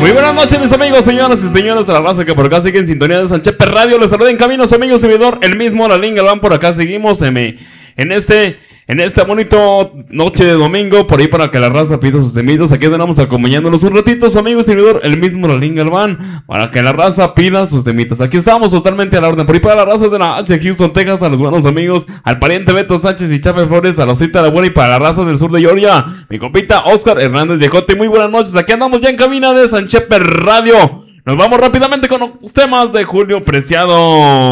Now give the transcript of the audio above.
Muy buenas noches, mis amigos, señoras y señores de la raza que por acá sigue en sintonía de Sanchepe Radio. Les saluda en camino su amigo servidor, el mismo Lalín Galván. Por acá seguimos en este bonito noche de domingo, por ahí para que la raza pida sus temitas. Aquí andamos acompañándonos un ratito, su amigo y servidor, el mismo Lalín Galván, para que la raza pida sus temitas. Aquí estamos totalmente a la orden, por ahí para la raza de la H, Houston, Texas, a los buenos amigos, al pariente Beto Sánchez y Chape Flores, a la Osita de la Buena, y para la raza del sur de Georgia, mi compita Oscar Hernández de Jote. Muy buenas noches, aquí andamos ya en cabina de Sanchepe Radio. Nos vamos rápidamente con los temas de Julio Preciado.